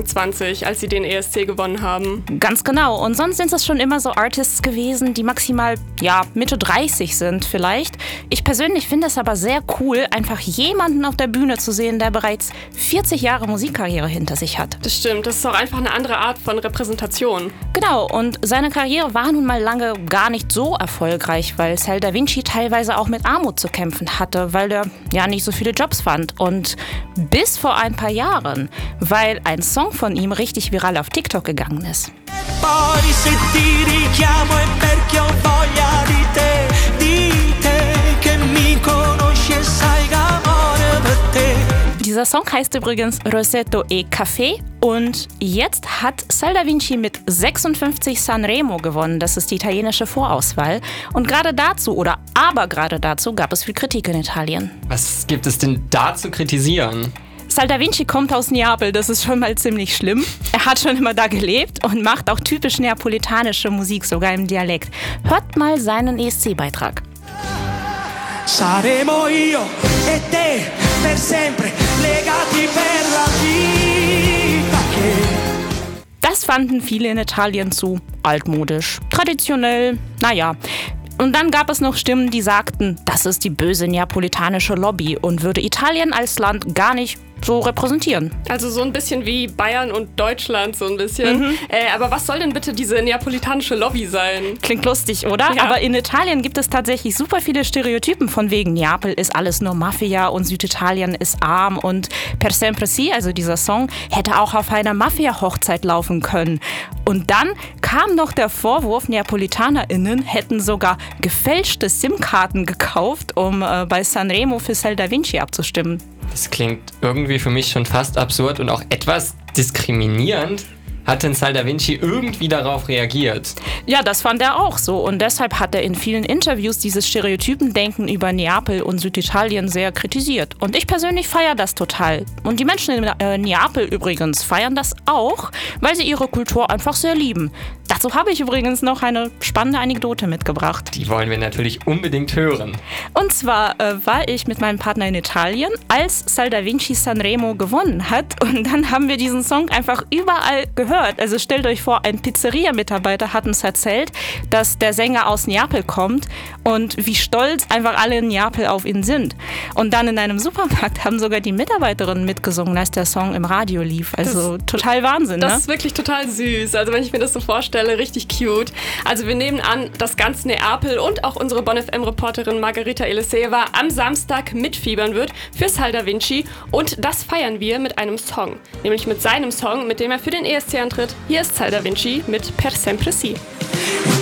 20, als sie den ESC gewonnen haben. Ganz genau. Und sonst sind es schon immer so Artists gewesen, die maximal, Mitte 30 sind vielleicht. Ich persönlich finde es aber sehr cool, einfach jemanden auf der Bühne zu sehen, der bereits 40 Jahre Musikkarriere hinter sich hat. Das stimmt, das ist auch einfach eine andere Art von Repräsentation. Genau, und seine Karriere war nun mal lange gar nicht so erfolgreich, weil Sal Da Vinci teilweise auch mit Armut zu kämpfen hatte, weil er nicht so viele Jobs fand. Und bis vor ein paar Jahren, weil ein Song von ihm richtig viral auf TikTok gegangen ist. Dieser Song heißt übrigens Rosetto e Café und jetzt hat Sal Da Vinci mit 56 Sanremo gewonnen. Das ist die italienische Vorauswahl. Und gerade dazu gab es viel Kritik in Italien. Was gibt es denn da zu kritisieren? Sal Da Vinci kommt aus Neapel, das ist schon mal ziemlich schlimm. Er hat schon immer da gelebt und macht auch typisch neapolitanische Musik, sogar im Dialekt. Hört mal seinen ESC-Beitrag. Saremo io e te per sempre legati per la vita. Das fanden viele in Italien zu altmodisch, traditionell, Und dann gab es noch Stimmen, die sagten, das ist die böse neapolitanische Lobby und würde Italien als Land gar nicht so repräsentieren. Also so ein bisschen wie Bayern und Deutschland, so ein bisschen. Aber was soll denn bitte diese neapolitanische Lobby sein? Klingt lustig, oder? Ja. Aber in Italien gibt es tatsächlich super viele Stereotypen von wegen Neapel ist alles nur Mafia und Süditalien ist arm und Per Sempre Sì, also dieser Song, hätte auch auf einer Mafia-Hochzeit laufen können. Und dann kam noch der Vorwurf, NeapolitanerInnen hätten sogar gefälschte SIM-Karten gekauft, um bei Sanremo für Sal Da Vinci abzustimmen. Das klingt irgendwie für mich schon fast absurd und auch etwas diskriminierend. Hat denn Sal Da Vinci irgendwie darauf reagiert? Ja, das fand er auch so. Und deshalb hat er in vielen Interviews dieses Stereotypendenken über Neapel und Süditalien sehr kritisiert. Und ich persönlich feiere das total. Und die Menschen in Neapel übrigens feiern das auch, weil sie ihre Kultur einfach sehr lieben. Dazu habe ich übrigens noch eine spannende Anekdote mitgebracht. Die wollen wir natürlich unbedingt hören. Und zwar war ich mit meinem Partner in Italien, als Sal Da Vinci Sanremo gewonnen hat. Und dann haben wir diesen Song einfach überall gehört. Also stellt euch vor, ein Pizzeria-Mitarbeiter hat uns erzählt, dass der Sänger aus Neapel kommt und wie stolz einfach alle in Neapel auf ihn sind. Und dann in einem Supermarkt haben sogar die Mitarbeiterinnen mitgesungen, als der Song im Radio lief. Also total Wahnsinn, Das ne? ist wirklich total süß. Also wenn ich mir das so vorstelle, richtig cute. Also wir nehmen an, dass ganz Neapel und auch unsere Bonn FM-Reporterin Margarita Eliseva am Samstag mitfiebern wird für Sal Da Vinci. Und das feiern wir mit einem Song. Nämlich mit seinem Song, mit dem er für den ESC antritt. Hier ist Sal Da Vinci mit Per Sempre Sì.